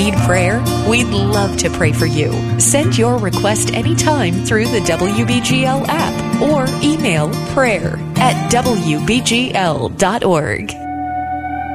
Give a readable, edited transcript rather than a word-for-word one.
Need prayer? We'd love to pray for you. Send your request anytime through the WBGL app or email prayer@wbgl.org.